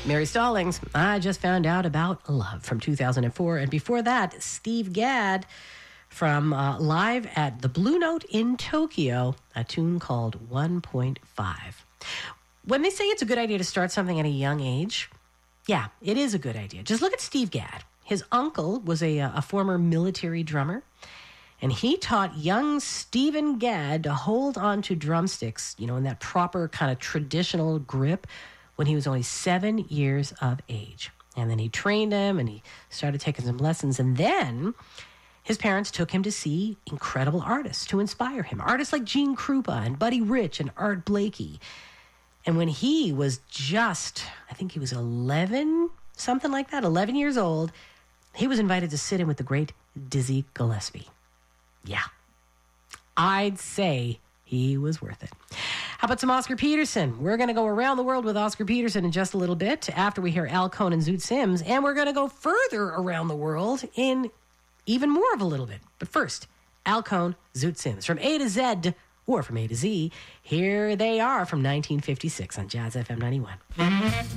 Mary Stallings, I Just Found Out About Love from 2004. And before that, Steve Gadd from live at the Blue Note in Tokyo, a tune called 1.5. When they say it's a good idea to start something at a young age, yeah, it is a good idea. Just look at Steve Gadd. His uncle was a former military drummer, and he taught young Stephen Gadd to hold on to drumsticks, in that proper kind of traditional grip when he was only 7 years of age. And then he trained him, and he started taking some lessons. And then his parents took him to see incredible artists to inspire him. Artists like Gene Krupa and Buddy Rich and Art Blakey. And when he was just, I think he was 11, something like that, 11 years old, he was invited to sit in with the great Dizzy Gillespie. Yeah, I'd say he was worth it. How about some Oscar Peterson? We're going to go around the world with Oscar Peterson in just a little bit after we hear Al Cohn and Zoot Sims, and we're going to go further around the world in even more of a little bit. But first, Al Cohn, Zoot Sims. From A to Z, or from A to Z, here they are from 1956 on Jazz FM 91.